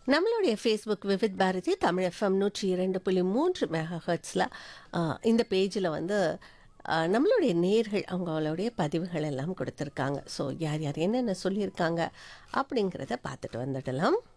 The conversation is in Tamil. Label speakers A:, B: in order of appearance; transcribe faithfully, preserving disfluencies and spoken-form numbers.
A: நம்மளுடைய ஃபேஸ்புக் விவித் பாரதி தமிழ் எஃப்எம் நூற்றி இரண்டு புள்ளி மூன்று மெகா ஹெர்ட்ஸில் இந்த பேஜில் வந்து அஹ், நம்மளுடைய நேர்கள் அவங்களுடைய பதிவுகள் எல்லாம் கொடுத்துருக்காங்க. ஸோ யார் யார் என்னென்ன சொல்லியிருக்காங்க அப்படிங்கிறத பார்த்துட்டு வந்துடலாம்.